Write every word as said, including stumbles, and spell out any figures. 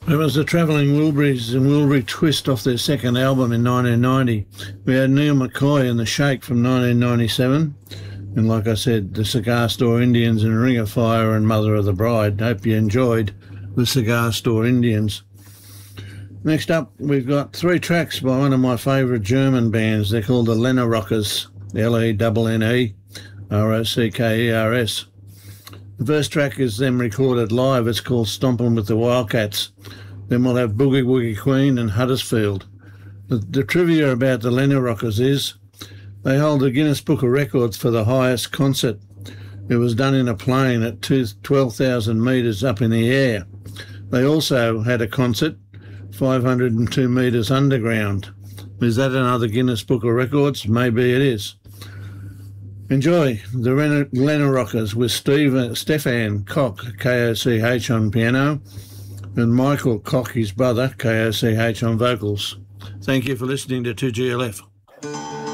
It was the Travelling Wilburys and Wilbury Twist off their second album in nineteen ninety. We had Neil McCoy and the Shake from nineteen ninety-seven. And like I said, the Cigar Store Indians and Ring of Fire and Mother of the Bride. Hope you enjoyed the Cigar Store Indians. Next up, we've got three tracks by one of my favourite German bands. They're called the Lena Rockers, L E N N E R O C K E R S. The first track is them recorded live. It's called Stompin' with the Wildcats. Then we'll have Boogie Woogie Queen and Huddersfield. The, the trivia about the Lena Rockers is they hold the Guinness Book of Records for the highest concert. It was done in a plane at twelve thousand metres up in the air. They also had a concert five hundred two metres underground. Is that another Guinness Book of Records? Maybe it is. Enjoy the Lena Rockers with Steve, Stefan Koch, K O C H on piano, and Michael Koch, his brother, K O C H on vocals. Thank you for listening to two G L F.